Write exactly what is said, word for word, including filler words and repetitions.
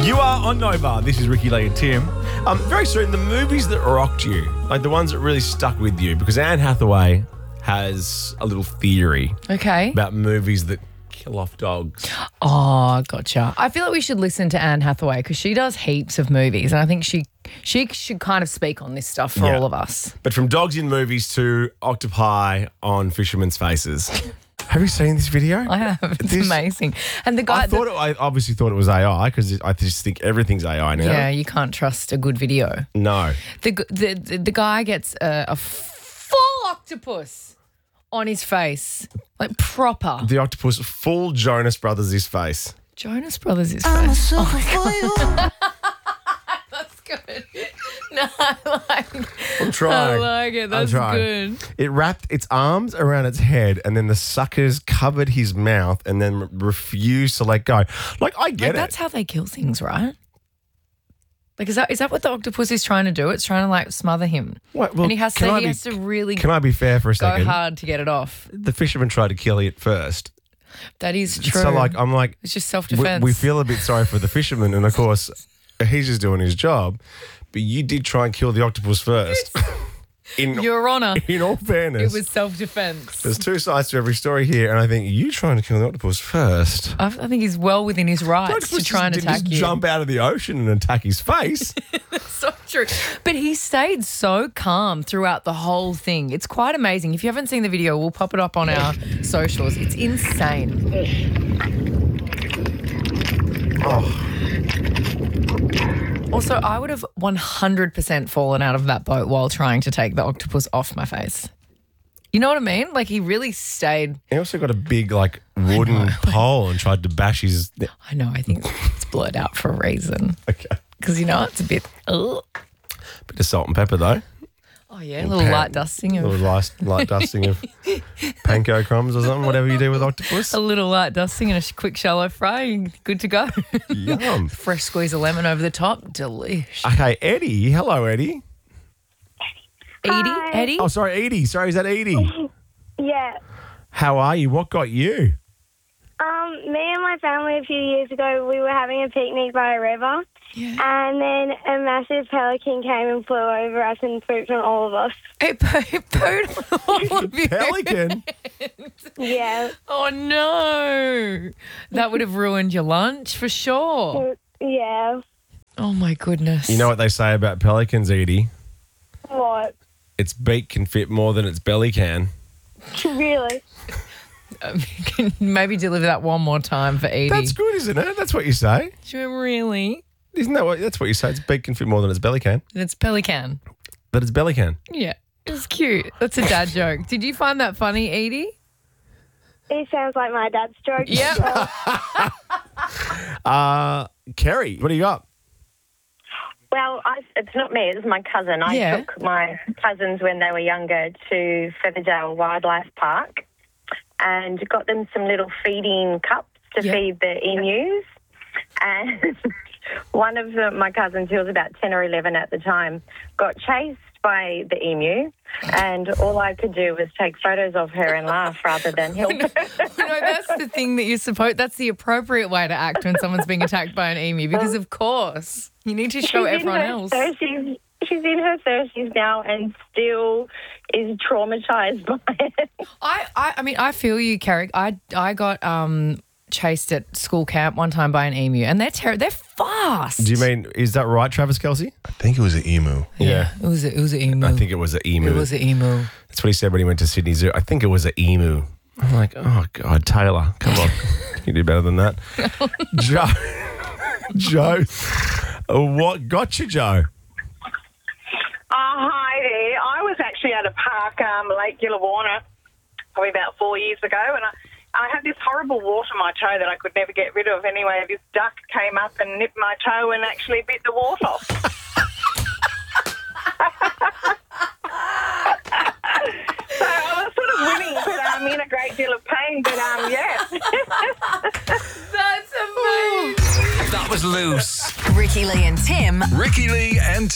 You are on Nova. This is Ricky Lee and Tim. Um, very soon, the movies that rocked you, like the ones that really stuck with you, because Anne Hathaway has a little theory Okay. about movies that kill off dogs. Oh, gotcha. I feel like we should listen to Anne Hathaway because she does heaps of movies, and I think she she should kind of speak on this stuff for Yeah. all of us. But from dogs in movies to octopi on fishermen's faces. Have you seen this video? I have. It's This- amazing. And the guy, I thought it, I obviously thought it was A I because I just think everything's A I now. the, yeah, you can't trust a good video. No. The g- the the, the guy gets a, a full octopus on his face, like proper. The octopus full Jonas Brothers his face. Jonas Brothers is face. Oh my God. That's good. No, I like. I'm I trying. like it. I'm That's trying. good. It wrapped its arms around its head and then the suckers covered his mouth and then refused to let go. Like, I get Like, it. that's how they kill things, right? Like, is that is that what the octopus is trying to do? It's trying to like smother him, What? Well, and he has can to I he be- has to really Can I be fair for a go second? hard to get it off. The fisherman tried to kill it first. That is true. So, like, I'm like, it's just self we, defense. we feel a bit sorry for the fisherman, and of course, he's just doing his job. But you did try and kill the octopus first. In Your Honour, in all fairness, it was self defense. there's two sides to every story here, and I think you trying to kill the octopus first. I, I think he's well within his The rights octopus to try and just, attack didn't you. just jump out of the ocean and attack his face. So true. But he stayed so calm throughout the whole thing. It's quite amazing. If you haven't seen the video, we'll pop it up on our socials. It's insane. Oh. Also, I would have one hundred percent fallen out of that boat while trying to take the octopus off my face. You know what I mean? Like, he really stayed. He also got a big, like, wooden pole and tried to bash his. I know, I think it's blurred out for a reason. Okay. Because, you know, it's a bit. Ugh. Bit of salt and pepper, though. Oh, yeah, a little pan- light dusting A little of. light, light dusting of panko crumbs or something, whatever you do with octopus. A little light dusting and a sh- quick shallow fry. and Good to go. Yum. Fresh squeeze of lemon over the top. Delish. Okay, Eddie. Hello, Eddie. Edie? Hi. Eddie? Oh, sorry, Edie. Sorry, is that Edie? Yeah. How are you? What got you? Um, me and my family a few years ago, we were having a picnic by a river, Yeah. and then a massive pelican came and flew over us and pooped on all of us. It, po- it pooed on all of you. Pelican. Yeah. Oh, no. That would have ruined your lunch for sure. Yeah. Oh, my goodness. You know what they say about pelicans, Edie? What? Its beak can fit more than its belly can. Really? Um, you can maybe deliver that one more time for Edie. That's good, isn't it? That's what you say. Really? Isn't that what? That's what you say. Its beak can fit more than its belly can. And it's pelican. That its belly can. Yeah. It's cute. That's a dad joke. Did you find that funny, Edie? It sounds like my dad's joke. Yep. Uh, Kerry, what do you got? Well, I, it's not me, it's my cousin. I Yeah. took my cousins when they were younger to Featherdale Wildlife Park and got them some little feeding cups to Yeah. feed the emus. And one of the, my cousins, who was about ten or eleven at the time, got chased by the emu, and all I could do was take photos of her and laugh rather than help her. You know, that's the thing that you're supposed, that's the appropriate way to act when someone's being attacked by an emu because, of course, you need to show She's in everyone her else. thirties. She's in her thirties now and still is traumatised by it. I, I, I mean, I feel you, Carrick. I, I got um, chased at school camp one time by an emu, and they're ter- they're fast. Do you mean, is that right, Travis Kelsey? I think it was an emu. Yeah. It was a, it was an emu. I think it was an emu. it was an emu. That's what he said when he went to Sydney Zoo. I think it was an emu. I'm like, oh, God, Taylor, come on. You do better than that. Joe. Joe. What got you, Joe? Oh, hi there. I was actually at a park, um, Lake Gillawarna, probably about four years ago, and I, I had this horrible wart on my toe that I could never get rid of. Anyway, this duck came up and nipped my toe and actually bit the wart off. So I was sort of winning, but I'm in a great deal of pain, but um, yeah. That's amazing. That was loose. Ricky Lee and Tim. Ricky Lee and